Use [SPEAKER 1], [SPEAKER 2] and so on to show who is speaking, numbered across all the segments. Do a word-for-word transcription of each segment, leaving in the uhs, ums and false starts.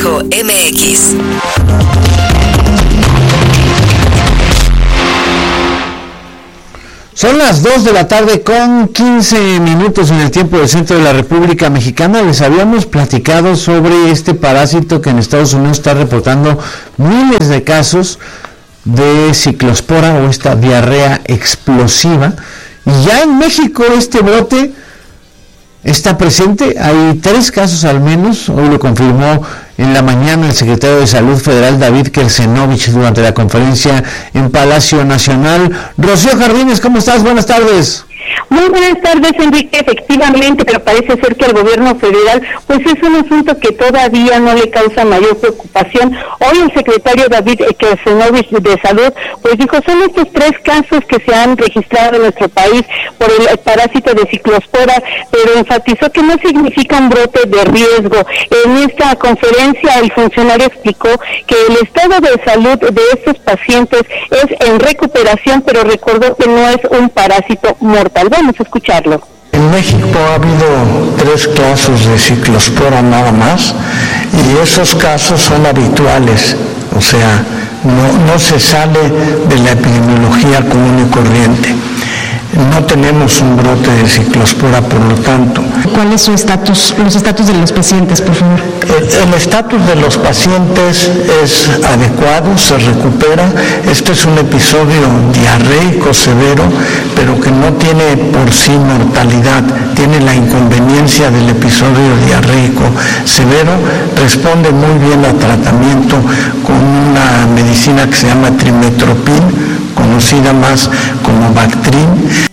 [SPEAKER 1] M X.
[SPEAKER 2] Son las dos de la tarde con quince minutos en el tiempo del centro de la República Mexicana. Les habíamos platicado sobre este parásito que en Estados Unidos está reportando miles de casos de ciclospora o esta diarrea explosiva. Y ya en México este brote está presente. Hay tres casos al menos. Hoy lo confirmó en la mañana el secretario de Salud Federal, David Kersenovich, durante la conferencia en Palacio Nacional. Rocío Jardines, ¿cómo estás? Buenas tardes.
[SPEAKER 3] Muy buenas tardes, Enrique. Efectivamente, pero parece ser que el gobierno federal pues es un asunto que todavía no le causa mayor preocupación. Hoy el secretario David Kersenovich de Salud pues dijo, son estos tres casos que se han registrado en nuestro país por el parásito de ciclospora, pero enfatizó que no significa un brote de riesgo. En esta conferencia el funcionario explicó que el estado de salud de estos pacientes es en recuperación, pero recordó que no es un parásito mortal. Vamos a escucharlo.
[SPEAKER 4] En México ha habido tres casos de ciclospora nada más, y esos casos son habituales, o sea, no, no se sale de la epidemiología común y corriente. No tenemos un brote de ciclospora, por lo tanto.
[SPEAKER 5] ¿Cuál es su estatus, los estatus de los pacientes, por favor?
[SPEAKER 4] El estatus de los pacientes es adecuado, se recupera. Este es un episodio diarreico severo, pero que no tiene por sí mortalidad, tiene la inconveniencia del episodio diarreico severo, responde muy bien al tratamiento con una medicina que se llama trimetoprim, conocida más como Bactrim.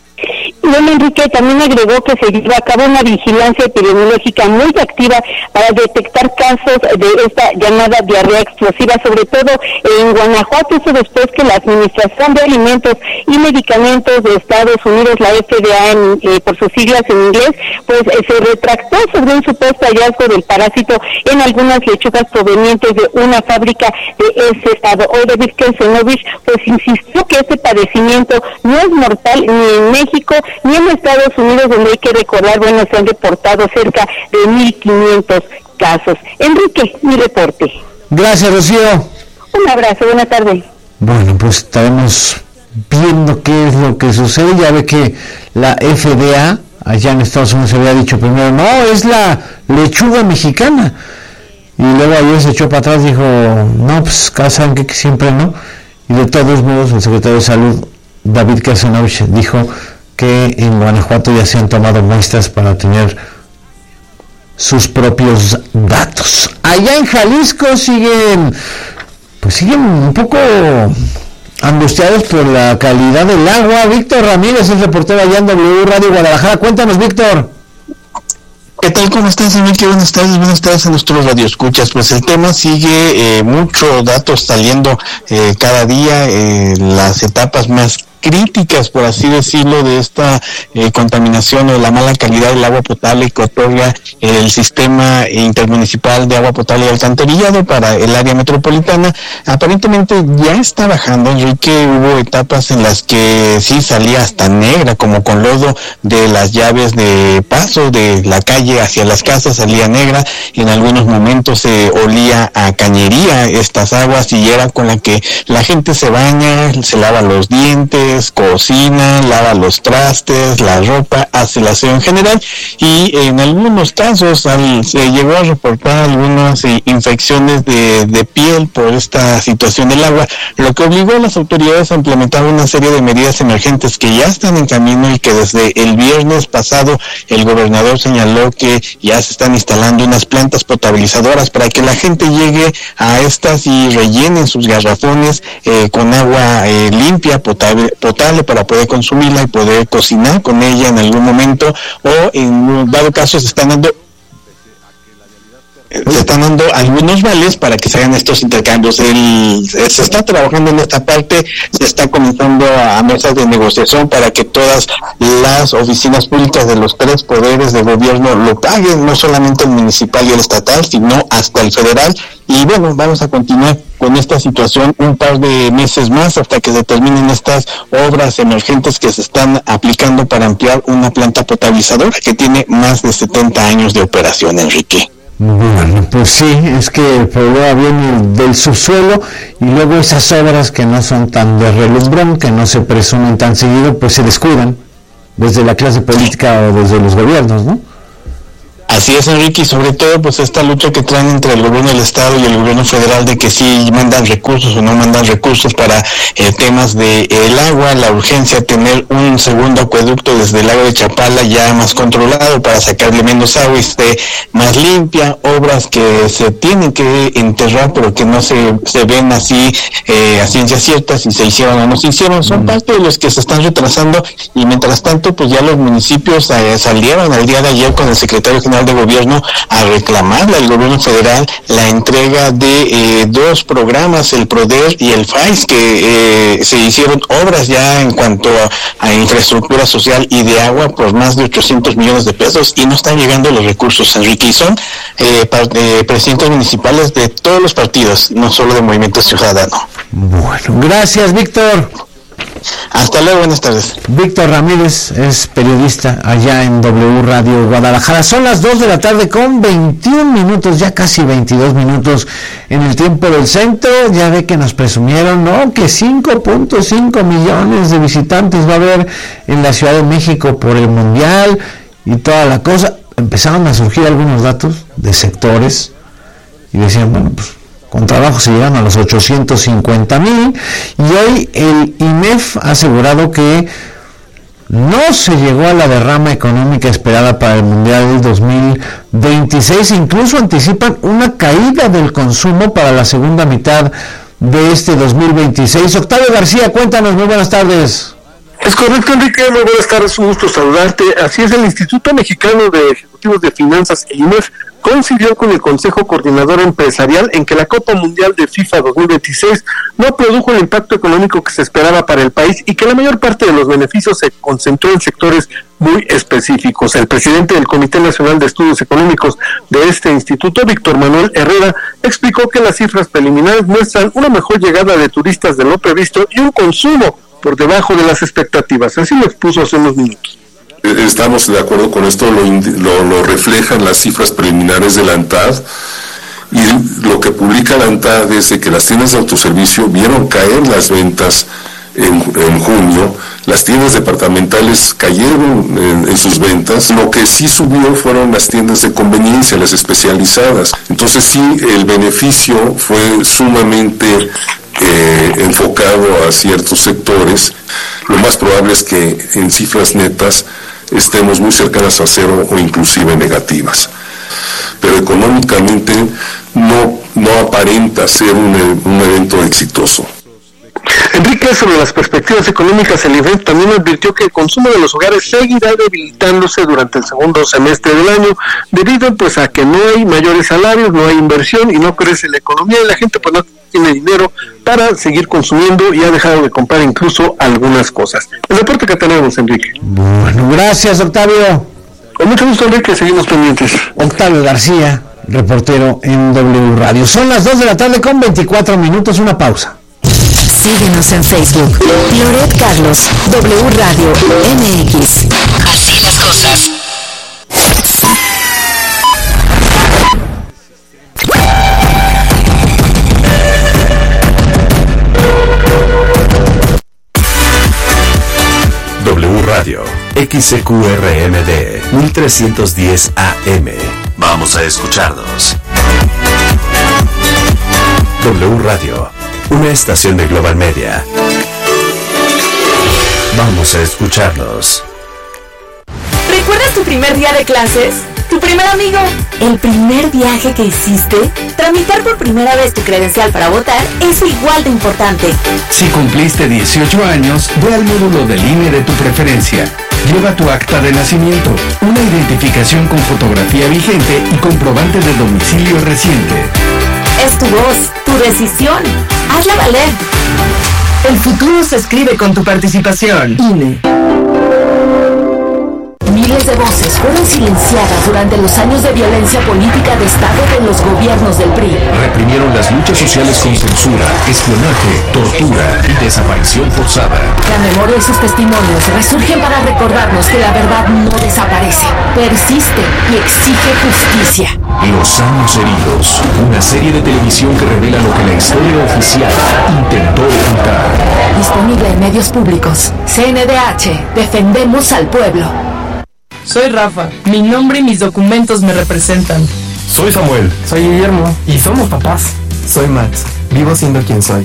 [SPEAKER 3] Bueno, Enrique también agregó que se lleva a cabo una vigilancia epidemiológica muy activa para detectar casos de esta llamada diarrea explosiva, sobre todo en Guanajuato, eso después que la Administración de Alimentos y Medicamentos de Estados Unidos, la F D A en, eh, por sus siglas en inglés, pues eh, se retractó sobre un supuesto hallazgo del parásito en algunas lechugas provenientes de una fábrica de ese estado. Hoy David Kersenovich pues insistió que este padecimiento no es mortal ni en México ni en Estados Unidos, donde hay que recordar, bueno, se han reportado cerca de mil quinientos casos. Enrique, mi reporte.
[SPEAKER 2] Gracias, Rocío.
[SPEAKER 3] Un abrazo, buena tarde.
[SPEAKER 2] Bueno, pues estaremos viendo qué es lo que sucede. Ya ve que la F D A, allá en Estados Unidos se había dicho primero, no, es la lechuga mexicana. Y luego ayer se echó para atrás y dijo, no, pues saben que siempre no. Y de todos modos, el secretario de Salud, David Kersenovich, dijo que en Guanajuato ya se han tomado muestras para tener sus propios datos. Allá en Jalisco siguen, pues siguen un poco angustiados por la calidad del agua. Víctor Ramírez es reportero allá en W Radio Guadalajara. Cuéntanos, Víctor.
[SPEAKER 6] ¿Qué tal? ¿Cómo estás, Enrique? Buenas tardes, buenas tardes a nuestros radioescuchas. Pues el tema sigue, eh, muchos datos saliendo eh, cada día, eh, las etapas más críticas, por así decirlo, de esta eh, contaminación o la mala calidad del agua potable que otorga eh, el sistema intermunicipal de agua potable y alcantarillado para el área metropolitana. Aparentemente ya está bajando, Enrique. Hubo etapas en las que sí salía hasta negra, como con lodo de las llaves de paso de la calle hacia las casas, salía negra. En algunos momentos se eh, olía a cañería estas aguas, y era con la que la gente se baña, se lava los dientes, cocina, lava los trastes, la ropa, hace el aseo en general. Y en algunos casos al, se llegó a reportar algunas eh, infecciones de, de piel por esta situación del agua, lo que obligó a las autoridades a implementar una serie de medidas emergentes que ya están en camino, y que desde el viernes pasado el gobernador señaló que ya se están instalando unas plantas potabilizadoras para que la gente llegue a estas y rellenen sus garrafones eh, con agua eh, limpia, potable, potable para poder consumirla y poder cocinar con ella en algún momento, o en dado caso se están dando se están dando algunos vales para que se hagan estos intercambios. El, se está trabajando en esta parte, se está comenzando a, a mesas de negociación para que todas las oficinas públicas de los tres poderes de gobierno lo paguen, no solamente el municipal y el estatal, sino hasta el federal. Y bueno, vamos a continuar con esta situación un par de meses más hasta que se terminen estas obras emergentes que se están aplicando para ampliar una planta potabilizadora que tiene más de setenta años de operación, Enrique.
[SPEAKER 2] Bueno, pues sí, es que el problema viene del subsuelo y luego esas obras que no son tan de relumbrón, que no se presumen tan seguido, pues se descuidan desde la clase política o desde los gobiernos, ¿no?
[SPEAKER 6] Así es, Enrique, y sobre todo pues esta lucha que traen entre el gobierno del estado y el gobierno federal de que sí mandan recursos o no mandan recursos para eh, temas de eh, el agua, la urgencia de tener un segundo acueducto desde el lago de Chapala ya más controlado para sacarle menos agua y esté más limpia, obras que se tienen que enterrar pero que no se, se ven así eh, a ciencia cierta si se hicieron o no se hicieron, son parte de los que se están retrasando y mientras tanto pues ya los municipios eh, salieron el día de ayer con el secretario general de gobierno a reclamarle al gobierno federal la entrega de eh, dos programas, el PRODER y el F A I S, que eh, se hicieron obras ya en cuanto a, a infraestructura social y de agua por más de ochocientos millones de pesos y no están llegando los recursos, Enrique, y son eh, par, eh, presidentes municipales de todos los partidos, no solo de Movimiento Ciudadano.
[SPEAKER 2] Bueno, gracias, Víctor.
[SPEAKER 6] Hasta luego, buenas tardes.
[SPEAKER 2] Víctor Ramírez es periodista allá en W Radio Guadalajara. Son las dos de la tarde con veintiún minutos, ya casi veintidós minutos en el tiempo del centro. Ya ve que nos presumieron, ¿no?, que cinco punto cinco millones de visitantes va a haber en la Ciudad de México por el Mundial y toda la cosa. Empezaron a surgir algunos datos de sectores y decían, bueno, pues con trabajo se llegan a los ochocientos cincuenta mil, y hoy el I M E F ha asegurado que no se llegó a la derrama económica esperada para el Mundial del dos mil veintiséis, incluso anticipan una caída del consumo para la segunda mitad de este dos mil veintiséis. Octavio García, cuéntanos, muy buenas tardes.
[SPEAKER 1] Es correcto, Enrique, muy buenas tardes, un gusto saludarte. Así es, el Instituto Mexicano de Ejecutivos de Finanzas, I M E F, coincidió con el Consejo Coordinador Empresarial en que la Copa Mundial de FIFA dos mil veintiséis no produjo el impacto económico que se esperaba para el país y que la mayor parte de los beneficios se concentró en sectores muy específicos. El presidente del Comité Nacional de Estudios Económicos de este instituto, Víctor Manuel Herrera, explicó que las cifras preliminares muestran una mejor llegada de turistas de lo previsto y un consumo por debajo de las expectativas. Así lo expuso hace unos minutos.
[SPEAKER 7] Estamos de acuerdo con esto, lo, lo, lo reflejan las cifras preliminares de la ANTAD, y lo que publica la ANTAD es de que las tiendas de autoservicio vieron caer las ventas en, en junio, las tiendas departamentales cayeron en, en sus ventas, lo que sí subió fueron las tiendas de conveniencia, las especializadas. Entonces sí, el beneficio fue sumamente eh, enfocado a ciertos sectores. Lo más probable es que en cifras netas estemos muy cercanas a cero o inclusive negativas, pero económicamente no, no aparenta ser un, un evento exitoso.
[SPEAKER 1] Enrique, sobre las perspectivas económicas, el I M E F también advirtió que el consumo de los hogares seguirá debilitándose durante el segundo semestre del año, debido pues a que no hay mayores salarios, no hay inversión y no crece la economía y la gente pues no tiene dinero para seguir consumiendo y ha dejado de comprar incluso algunas cosas. El reporte que tenemos, Enrique.
[SPEAKER 2] Bueno, gracias, Octavio.
[SPEAKER 1] Con mucho gusto, Enrique, seguimos pendientes.
[SPEAKER 2] Octavio García, reportero en W Radio. Son las dos de la tarde con veinticuatro minutos, una pausa.
[SPEAKER 8] Síguenos en Facebook, Loret Carlos, W Radio M X. Así las cosas.
[SPEAKER 9] W Radio, X C Q R M D, mil trescientos diez A M. Vamos a escucharnos. W Radio, una estación de Global Media. Vamos a escucharnos.
[SPEAKER 10] ¿Recuerdas tu primer día de clases? ¿Tu primer amigo? ¿El primer viaje que hiciste? Tramitar por primera vez tu credencial para votar es igual de importante.
[SPEAKER 11] Si cumpliste dieciocho años, ve al módulo del I N E de tu preferencia. Lleva tu acta de nacimiento, una identificación con fotografía vigente y comprobante de domicilio reciente.
[SPEAKER 10] Es tu voz, tu decisión. Hazla valer.
[SPEAKER 12] El futuro se escribe con tu participación. I N E.
[SPEAKER 10] Miles Miles de voces fueron silenciadas durante los años de violencia política de Estado de los gobiernos del P R I.
[SPEAKER 12] Reprimieron las luchas sociales con censura, espionaje, tortura y desaparición forzada.
[SPEAKER 10] La memoria y sus testimonios resurgen para recordarnos que la verdad no desaparece, persiste y exige justicia.
[SPEAKER 12] Los años heridos, una serie de televisión que revela lo que la historia oficial intentó ocultar.
[SPEAKER 10] Disponible en medios públicos. C N D H, defendemos al pueblo.
[SPEAKER 13] Soy Rafa, mi nombre y mis documentos me representan.
[SPEAKER 14] Soy Samuel.
[SPEAKER 15] Soy Guillermo y somos papás.
[SPEAKER 16] Soy Max, vivo siendo quien soy.